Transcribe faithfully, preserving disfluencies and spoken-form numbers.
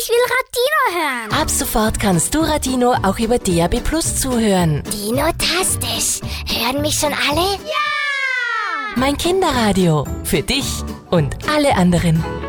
Ich will Radino hören. Ab sofort kannst du Radino auch über D A B Plus zuhören. Dino-tastisch. Hören mich schon alle? Ja! Mein Kinderradio. Für dich und alle anderen.